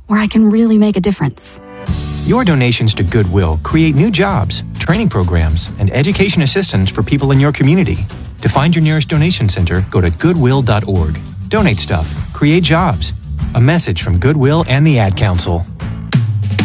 where I can really make a difference. Your donations to Goodwill create new jobs, training programs, and education assistance for people in your community. To find your nearest donation center, go to goodwill.org. Donate stuff. Create jobs. A message from Goodwill and the Ad Council.